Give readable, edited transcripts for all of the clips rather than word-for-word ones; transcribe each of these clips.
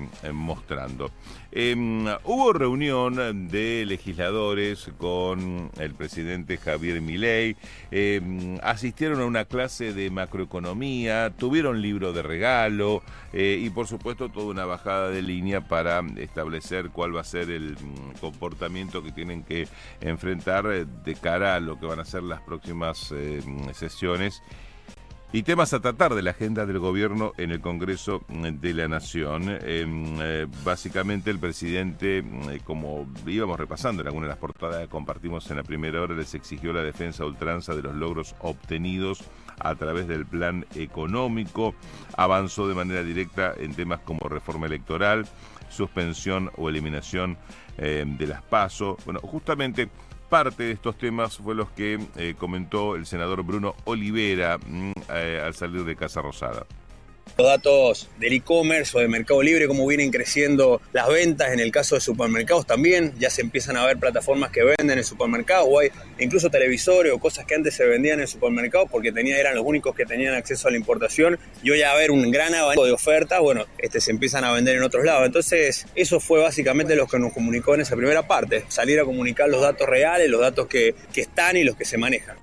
mostrando. Hubo reunión de legisladores con el presidente Javier Milei, asistieron a una clase de macroeconomía, tuvieron libro de regalo y por supuesto toda una bajada de línea para establecer cuál va a ser el comportamiento que tienen que enfrentar de cara a lo que van a ser las próximas sesiones y temas a tratar de la agenda del gobierno en el Congreso de la Nación. Básicamente el presidente, como íbamos repasando en algunas de las portadas que compartimos en la primera hora, les exigió la defensa a ultranza de los logros obtenidos a través del plan económico, avanzó de manera directa en temas como reforma electoral, suspensión o eliminación de las PASO. Bueno, justamente parte de estos temas fue los que comentó el senador Bruno Olivera al salir de Casa Rosada. Los datos del e-commerce o de Mercado Libre, cómo vienen creciendo las ventas, en el caso de supermercados también, ya se empiezan a ver plataformas que venden en supermercados, o hay incluso televisores o cosas que antes se vendían en supermercados porque eran los únicos que tenían acceso a la importación, y hoy a ver un gran abanico de ofertas, bueno, se empiezan a vender en otros lados. Entonces, eso fue básicamente lo que nos comunicó en esa primera parte, salir a comunicar los datos reales, los datos que están y los que se manejan.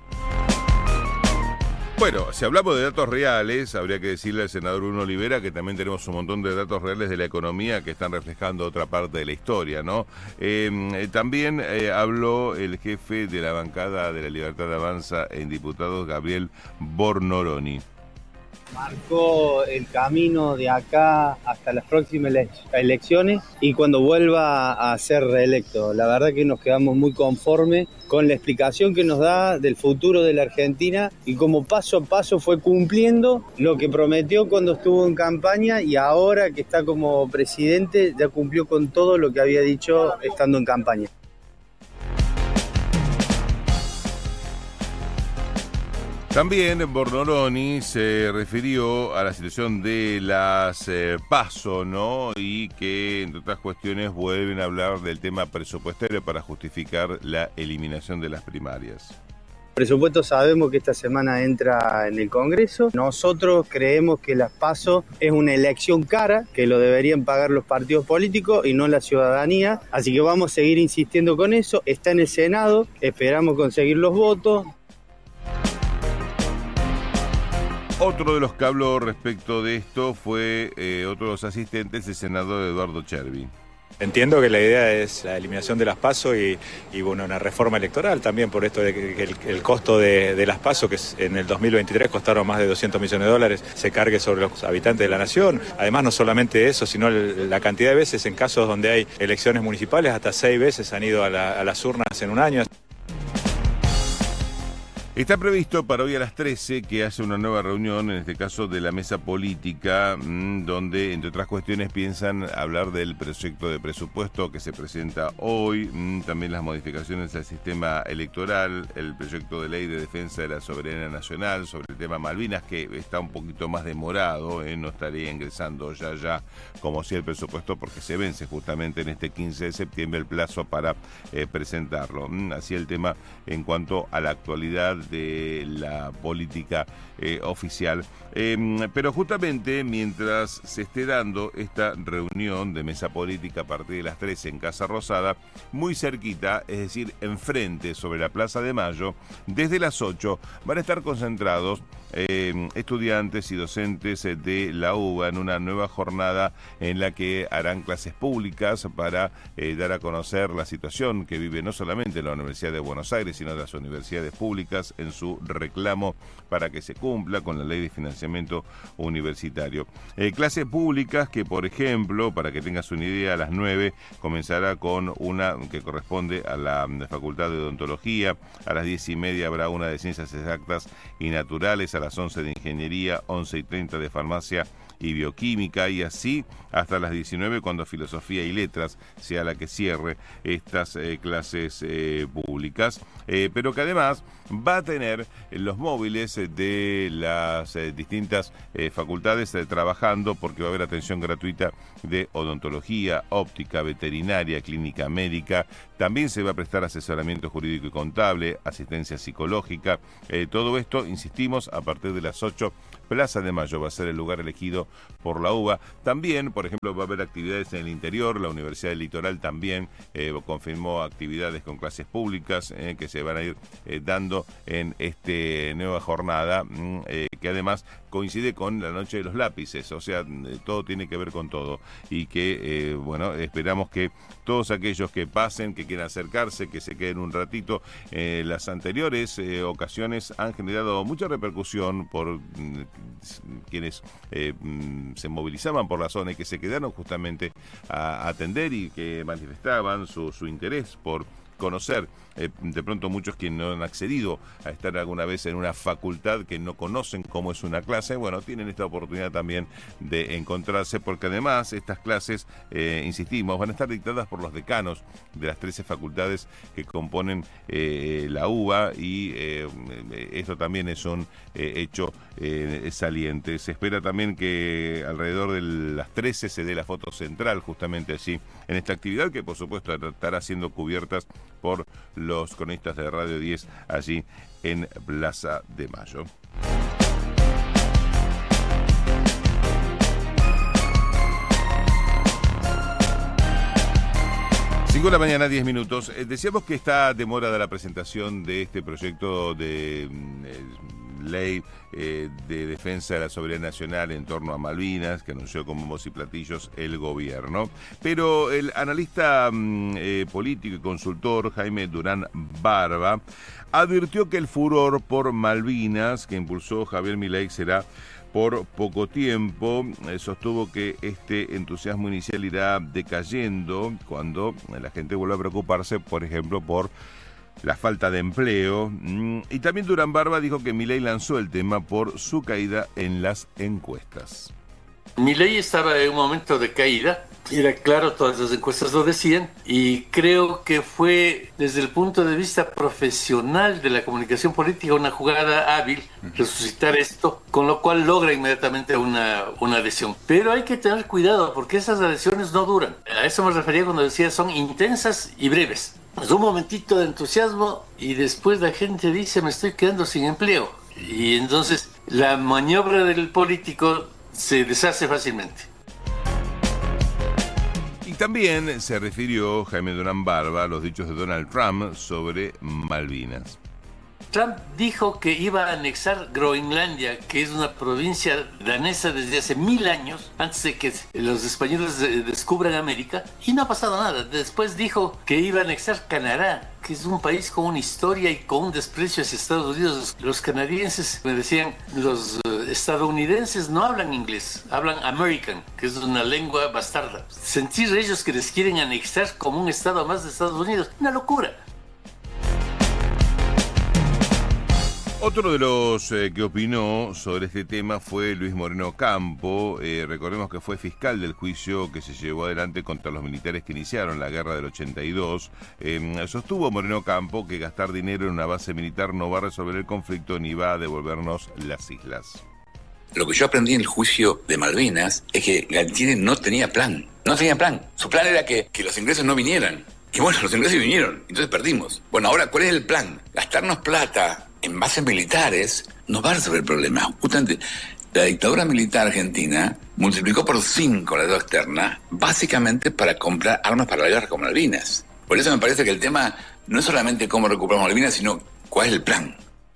Bueno, si hablamos de datos reales, habría que decirle al senador Bruno Olivera que también tenemos un montón de datos reales de la economía que están reflejando otra parte de la historia, ¿no? También habló el jefe de la bancada de la Libertad Avanza en diputados, Gabriel Bornoroni. Marcó el camino de acá hasta las próximas elecciones y cuando vuelva a ser reelecto. La verdad que nos quedamos muy conformes con la explicación que nos da del futuro de la Argentina y cómo paso a paso fue cumpliendo lo que prometió cuando estuvo en campaña, y ahora que está como presidente ya cumplió con todo lo que había dicho estando en campaña. También Bornoroni se refirió a la situación de las PASO, ¿no? Y que, entre otras cuestiones, vuelven a hablar del tema presupuestario para justificar la eliminación de las primarias. El presupuesto sabemos que esta semana entra en el Congreso. Nosotros creemos que las PASO es una elección cara, que lo deberían pagar los partidos políticos y no la ciudadanía. Así que vamos a seguir insistiendo con eso. Está en el Senado, esperamos conseguir los votos. Otro de los que habló respecto de esto fue otro de los asistentes, el senador Eduardo Chervi. Entiendo que la idea es la eliminación de las PASO y bueno, una reforma electoral también, por esto de que el costo de las PASO, que en el 2023 costaron más de $200 millones, se cargue sobre los habitantes de la nación. Además, no solamente eso, sino la cantidad de veces en casos donde hay elecciones municipales, hasta 6 veces han ido a las urnas en un año. Está previsto para hoy a las 13 que haya una nueva reunión, en este caso de la mesa política, donde, entre otras cuestiones, piensan hablar del proyecto de presupuesto que se presenta hoy, también las modificaciones al sistema electoral, el proyecto de ley de defensa de la soberanía nacional, sobre el tema Malvinas, que está un poquito más demorado, no estaría ingresando ya como si el presupuesto, porque se vence justamente en este 15 de septiembre el plazo para presentarlo. Así el tema en cuanto a la actualidad de la política oficial. Pero justamente mientras se esté dando esta reunión de mesa política a partir de las 13 en Casa Rosada, muy cerquita, es decir, enfrente sobre la Plaza de Mayo, desde las 8 van a estar concentrados estudiantes y docentes de la UBA en una nueva jornada en la que harán clases públicas para dar a conocer la situación que vive no solamente la Universidad de Buenos Aires, sino las universidades públicas en su reclamo para que se cumpla con la ley de financiamiento universitario. Clases públicas que, por ejemplo, para que tengas una idea, a las 9 comenzará con una que corresponde a la Facultad de Odontología, a las 10:30 habrá una de Ciencias Exactas y Naturales, a las 11 de Ingeniería, 11:30 de Farmacia y Bioquímica, y así hasta las 19, cuando Filosofía y Letras sea la que cierre estas clases públicas, pero que además va a tener los móviles de las distintas facultades trabajando, porque va a haber atención gratuita de odontología, óptica, veterinaria, clínica médica. También se va a prestar asesoramiento jurídico y contable, asistencia psicológica. Todo esto, insistimos, a partir de las 8 Plaza de Mayo va a ser el lugar elegido por la UBA. También, por ejemplo, va a haber actividades en el interior. La Universidad del Litoral también confirmó actividades con clases públicas que se van a ir dando en esta nueva jornada, que además coincide con la Noche de los Lápices. O sea, todo tiene que ver con todo. Y que, bueno, esperamos que todos aquellos que pasen, que quieran acercarse, que se queden un ratito. Las anteriores ocasiones han generado mucha repercusión por quienes se movilizaban por la zona y que se quedaron justamente a atender y que manifestaban su interés por conocer. De pronto muchos que no han accedido a estar alguna vez en una facultad, que no conocen cómo es una clase, bueno, tienen esta oportunidad también de encontrarse, porque además estas clases, insistimos, van a estar dictadas por los decanos de las 13 facultades que componen la UBA, y esto también es un hecho saliente. Se espera también que alrededor de las 13 se dé la foto central justamente allí en esta actividad, que por supuesto estará siendo cubiertas por los cronistas de Radio 10 allí en Plaza de Mayo. Cinco de la mañana, 10 minutos. Decíamos que está demora de la presentación de este proyecto de ley de defensa de la soberanía nacional en torno a Malvinas, que anunció con bombos y platillos el gobierno. Pero el analista político y consultor Jaime Durán Barba advirtió que el furor por Malvinas que impulsó Javier Milei será por poco tiempo. Sostuvo que este entusiasmo inicial irá decayendo cuando la gente vuelva a preocuparse, por ejemplo, por la falta de empleo. Y también Durán Barba dijo que Milei lanzó el tema por su caída en las encuestas. Milei estaba en un momento de caída, era claro, todas las encuestas lo decían, y creo que fue desde el punto de vista profesional de la comunicación política una jugada hábil resucitar esto, con lo cual logra inmediatamente una adhesión. Pero hay que tener cuidado porque esas adhesiones no duran. A eso me refería cuando decía son intensas y breves. Es un momentito de entusiasmo y después la gente dice me estoy quedando sin empleo. Y entonces la maniobra del político se deshace fácilmente. Y también se refirió Jaime Durán Barba a los dichos de Donald Trump sobre Malvinas. Trump dijo que iba a anexar Groenlandia, que es una provincia danesa desde hace 1000 años, antes de que los españoles descubran América, y no ha pasado nada. Después dijo que iba a anexar Canadá, que es un país con una historia y con un desprecio hacia Estados Unidos. Los canadienses me decían, los estadounidenses no hablan inglés, hablan American, que es una lengua bastarda. Sentir ellos que les quieren anexar como un estado más de Estados Unidos, una locura. Otro de los que opinó sobre este tema fue Luis Moreno Campo. Recordemos que fue fiscal del juicio que se llevó adelante contra los militares que iniciaron la guerra del 82. Sostuvo Moreno Campo que gastar dinero en una base militar no va a resolver el conflicto ni va a devolvernos las islas. Lo que yo aprendí en el juicio de Malvinas es que Galtieri no tenía plan. No tenía plan. Su plan era que los ingleses no vinieran. Y bueno, los ingleses vinieron. Entonces perdimos. Bueno, ahora, ¿cuál es el plan? Gastarnos plata en bases militares no va a resolver el problema. Justamente, la dictadura militar argentina multiplicó por 5 la deuda externa, básicamente para comprar armas para la guerra con Malvinas. Por eso me parece que el tema no es solamente cómo recuperamos Malvinas, sino cuál es el plan.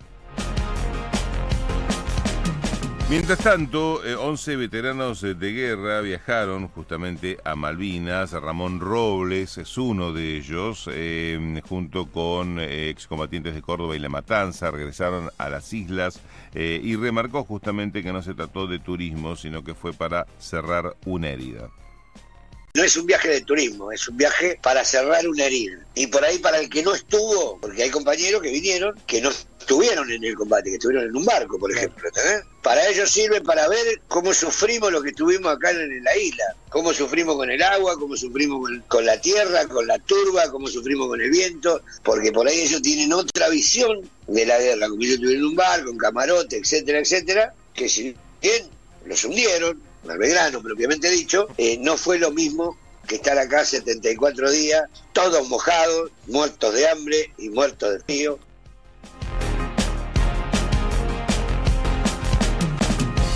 Mientras tanto, 11 veteranos de guerra viajaron justamente a Malvinas. Ramón Robles es uno de ellos, junto con excombatientes de Córdoba y La Matanza, regresaron a las islas y remarcó justamente que no se trató de turismo, sino que fue para cerrar una herida. No es un viaje de turismo, es un viaje para cerrar una herida. Y por ahí para el que no estuvo, porque hay compañeros que vinieron, que no estuvieron en el combate, que estuvieron en un barco, por ejemplo, ¿entendés? Para ellos sirve para ver cómo sufrimos lo que tuvimos acá en la isla, cómo sufrimos con el agua, cómo sufrimos con la tierra, con la turba, cómo sufrimos con el viento, porque por ahí ellos tienen otra visión de la guerra, como ellos estuvieron en un barco, en camarote, etcétera, etcétera, que si bien los hundieron, al Belgrano propiamente dicho, no fue lo mismo que estar acá 74 días, todos mojados, muertos de hambre y muertos de frío.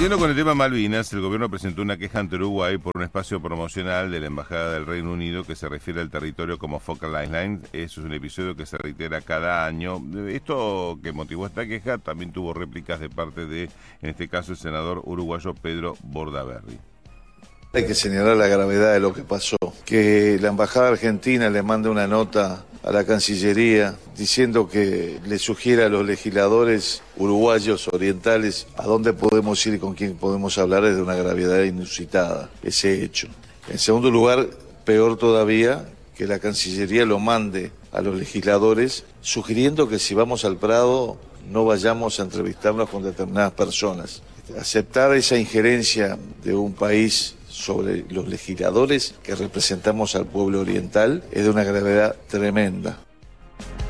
Siguiendo con el tema Malvinas, el gobierno presentó una queja ante Uruguay por un espacio promocional de la Embajada del Reino Unido que se refiere al territorio como Focal Island. Eso es un episodio que se reitera cada año. Esto que motivó esta queja también tuvo réplicas de parte de, en este caso, el senador uruguayo Pedro Bordaberry. Hay que señalar la gravedad de lo que pasó. Que la Embajada Argentina le mande una nota a la Cancillería diciendo que le sugiera a los legisladores uruguayos orientales a dónde podemos ir y con quién podemos hablar es de una gravedad inusitada, ese hecho. En segundo lugar, peor todavía, que la Cancillería lo mande a los legisladores sugiriendo que si vamos al Prado no vayamos a entrevistarnos con determinadas personas. Aceptar esa injerencia de un país sobre los legisladores que representamos al pueblo oriental es de una gravedad tremenda.